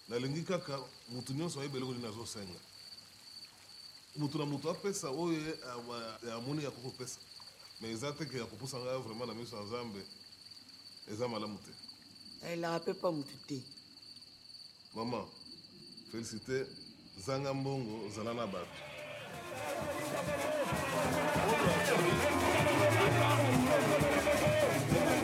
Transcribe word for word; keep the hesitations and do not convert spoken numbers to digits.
nalingi kaka mutu nyonso ayebele koli nazosenga mutu na mutu apesa oyo amoni ya kokopesa mais eza teke ya kopusa ngai vraiment na miso ya nzambe eza malamu te. ayelaka mpe pa mutu te. Maman, félicité zanga mbongo zala na bato. Thank you.